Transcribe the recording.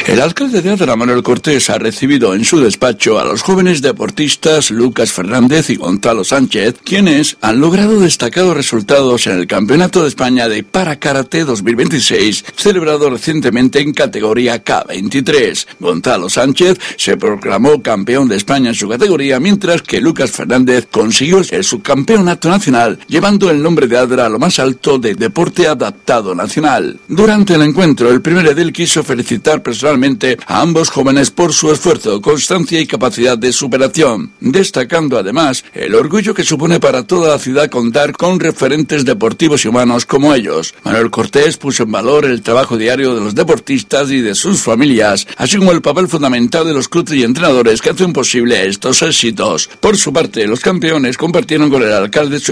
El alcalde de Adra, Manuel Cortés, ha recibido en su despacho a los jóvenes deportistas Lucas Fernández y Gonzalo Sánchez, quienes han logrado destacados resultados en el Campeonato de España de Parakarate 2026, celebrado recientemente en categoría K23. Gonzalo Sánchez se proclamó campeón de España en su categoría, mientras que Lucas Fernández consiguió el subcampeonato nacional, llevando el nombre de Adra a lo más alto de deporte adaptado nacional. Durante el encuentro, el primer edil quiso felicitar personalmente a ambos jóvenes por su esfuerzo, constancia y capacidad de superación, destacando además el orgullo que supone para toda la ciudad contar con referentes deportivos y humanos como ellos. Manuel Cortés puso en valor el trabajo diario de los deportistas y de sus familias, así como el papel fundamental de los clubes y entrenadores que hacen posible estos éxitos. Por su parte, los campeones compartieron con el alcalde su